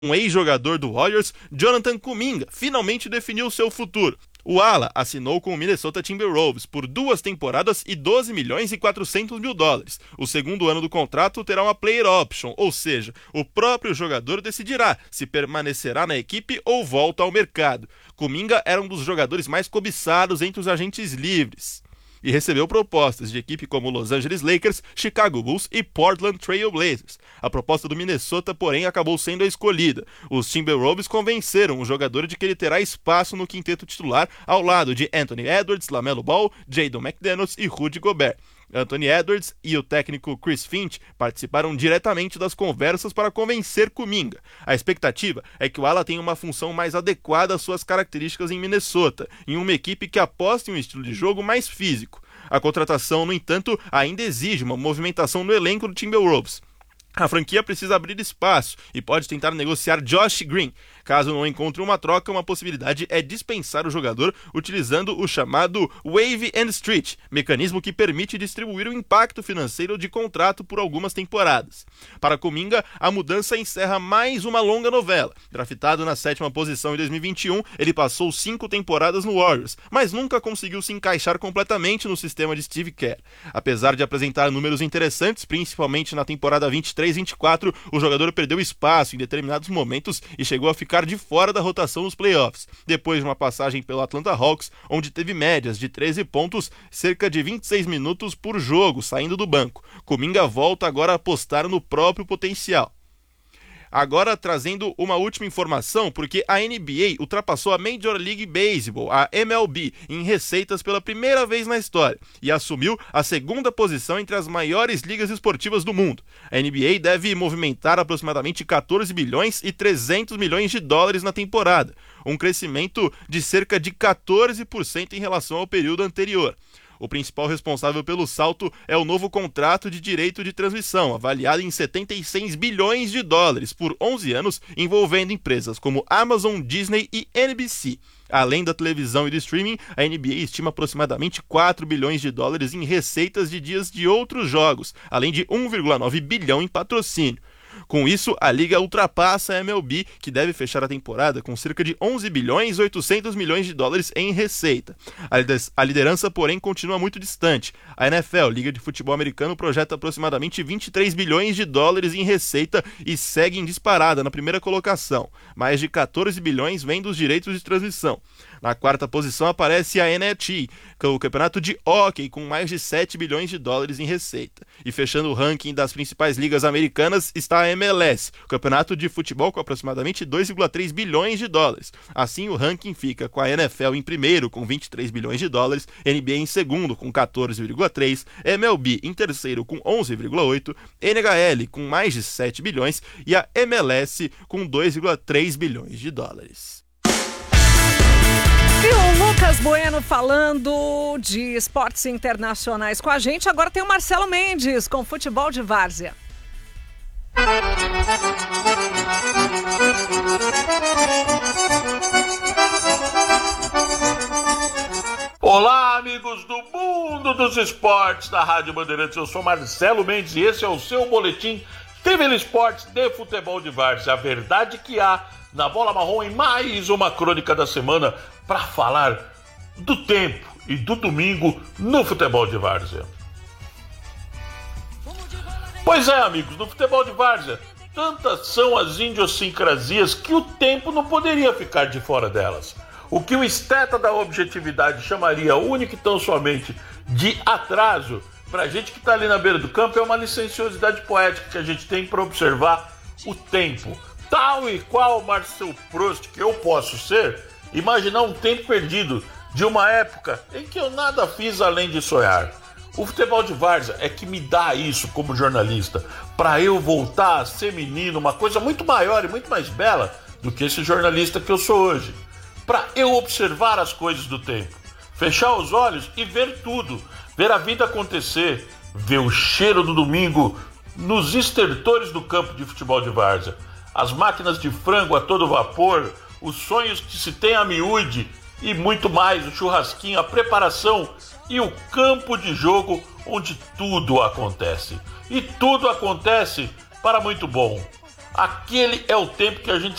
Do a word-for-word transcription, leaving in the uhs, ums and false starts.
Um ex-jogador do Warriors, Jonathan Kuminga, finalmente definiu seu futuro. O ala assinou com o Minnesota Timberwolves por duas temporadas e doze milhões e quatrocentos mil dólares. O segundo ano do contrato terá uma player option, ou seja, o próprio jogador decidirá se permanecerá na equipe ou volta ao mercado. Kuminga era um dos jogadores mais cobiçados entre os agentes livres e recebeu propostas de equipe como Los Angeles Lakers, Chicago Bulls e Portland Trail Blazers. A proposta do Minnesota, porém, acabou sendo a escolhida. Os Timberwolves convenceram o jogador de que ele terá espaço no quinteto titular ao lado de Anthony Edwards, LaMelo Ball, Jaden McDaniels e Rudy Gobert. Anthony Edwards e o técnico Chris Finch participaram diretamente das conversas para convencer Kuminga. A expectativa é que o ala tenha uma função mais adequada às suas características em Minnesota, em uma equipe que aposta em um estilo de jogo mais físico. A contratação, no entanto, ainda exige uma movimentação no elenco do Timberwolves. A franquia precisa abrir espaço e pode tentar negociar Josh Green. Caso não encontre uma troca, uma possibilidade é dispensar o jogador utilizando o chamado Wave and Street, mecanismo que permite distribuir o impacto financeiro de contrato por algumas temporadas. Para Kuminga, a mudança encerra mais uma longa novela. Draftado na sétima posição em dois mil e vinte e um, ele passou cinco temporadas no Warriors, mas nunca conseguiu se encaixar completamente no sistema de Steve Kerr. Apesar de apresentar números interessantes, principalmente na temporada vinte e três vinte e quatro, o jogador perdeu espaço em determinados momentos e chegou a ficar de fora da rotação nos playoffs, depois de uma passagem pelo Atlanta Hawks, onde teve médias de treze pontos, cerca de vinte e seis minutos por jogo, saindo do banco. Kuminga volta agora a apostar no próprio potencial. Agora trazendo uma última informação, porque a N B A ultrapassou a Major League Baseball, a M L B, em receitas pela primeira vez na história e assumiu a segunda posição entre as maiores ligas esportivas do mundo. A N B A deve movimentar aproximadamente quatorze bilhões e trezentos milhões de dólares na temporada, um crescimento de cerca de quatorze por cento em relação ao período anterior. O principal responsável pelo salto é o novo contrato de direito de transmissão, avaliado em setenta e seis bilhões de dólares por onze anos, envolvendo empresas como Amazon, Disney e N B C. Além da televisão e do streaming, a N B A estima aproximadamente quatro bilhões de dólares em receitas de dias de outros jogos, além de um vírgula nove bilhão em patrocínio. Com isso, a liga ultrapassa a M L B, que deve fechar a temporada com cerca de onze bilhões e oitocentos milhões de dólares em receita. A liderança, porém, continua muito distante. A N F L, Liga de Futebol Americano, projeta aproximadamente vinte e três bilhões de dólares em receita e segue em disparada na primeira colocação. Mais de quatorze bilhões vêm dos direitos de transmissão. Na quarta posição aparece a N H L, o campeonato de hóquei, com mais de sete bilhões de dólares em receita. E fechando o ranking das principais ligas americanas está a M L S, o campeonato de futebol com aproximadamente dois vírgula três bilhões de dólares. Assim, o ranking fica com a N F L em primeiro, com vinte e três bilhões de dólares, N B A em segundo, com quatorze vírgula três, M L B em terceiro, com onze vírgula oito, N H L com mais de sete bilhões e a M L S com dois vírgula três bilhões de dólares. E o Lucas Bueno falando de esportes internacionais com a gente. Agora tem o Marcelo Mendes com futebol de várzea. Olá, amigos do mundo dos esportes da Rádio Bandeirantes. Eu sou Marcelo Mendes e esse é o seu boletim T V Esportes de futebol de várzea. A verdade que há na bola marrom em mais uma crônica da semana para falar do tempo e do domingo no futebol de várzea. Pois é, amigos, no futebol de várzea, tantas são as idiosincrasias que o tempo não poderia ficar de fora delas. O que o esteta da objetividade chamaria única e tão somente de atraso, pra gente que tá ali na beira do campo, é uma licenciosidade poética que a gente tem para observar o tempo. Tal e qual Marcel Proust que eu posso ser, imaginar um tempo perdido de uma época em que eu nada fiz além de sonhar. O futebol de várzea é que me dá isso como jornalista, para eu voltar a ser menino, uma coisa muito maior e muito mais bela do que esse jornalista que eu sou hoje. Para eu observar as coisas do tempo, fechar os olhos e ver tudo, ver a vida acontecer, ver o cheiro do domingo nos estertores do campo de futebol de várzea, as máquinas de frango a todo vapor, os sonhos que se tem a miúde e muito mais, o churrasquinho, a preparação e o campo de jogo onde tudo acontece. E tudo acontece para muito bom. Aquele é o tempo que a gente